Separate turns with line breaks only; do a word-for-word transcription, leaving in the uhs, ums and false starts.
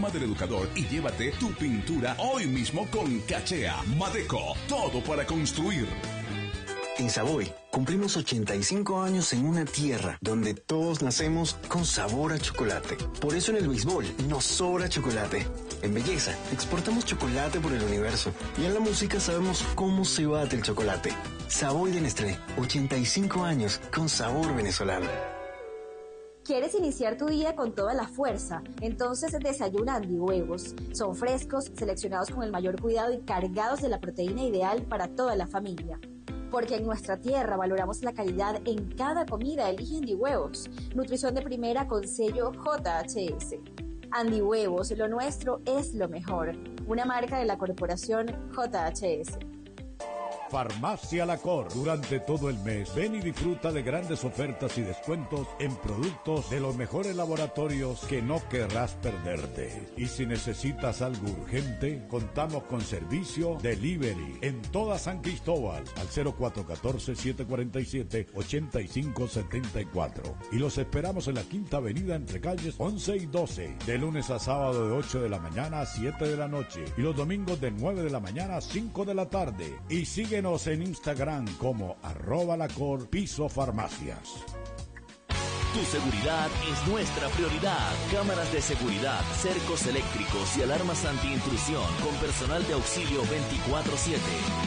Llama del educador y llévate tu pintura hoy mismo con Cachea. Madeco, todo para construir.
En Savoy cumplimos ochenta y cinco años en una tierra donde todos nacemos con sabor a chocolate. Por eso en el béisbol nos sobra chocolate. En belleza exportamos chocolate por el universo. Y en la música sabemos cómo se bate el chocolate. Savoy de Nestlé, ochenta y cinco años con sabor venezolano.
¿Quieres iniciar tu día con toda la fuerza? Entonces desayuna Andy Huevos. Son frescos, seleccionados con el mayor cuidado y cargados de la proteína ideal para toda la familia. Porque en nuestra tierra valoramos la calidad en cada comida. Elige Andy Huevos. Nutrición de primera con sello J H S. Andy Huevos, lo nuestro es lo mejor. Una marca de la corporación J H S.
Farmacia La Cor. Durante todo el mes, ven y disfruta de grandes ofertas y descuentos en productos de los mejores laboratorios que no querrás perderte. Y si necesitas algo urgente, contamos con servicio delivery en toda San Cristóbal al cero cuatro uno cuatro, siete cuatro siete, ocho cinco siete cuatro. Y los esperamos en la Quinta Avenida entre calles once y doce, de lunes a sábado de ocho de la mañana a siete de la noche y los domingos de nueve de la mañana a cinco de la tarde. Y síguenos en Instagram como arroba lacor piso farmacias.
Tu seguridad es nuestra prioridad. Cámaras de seguridad, cercos eléctricos y alarmas antiintrusión con personal de auxilio veinticuatro siete.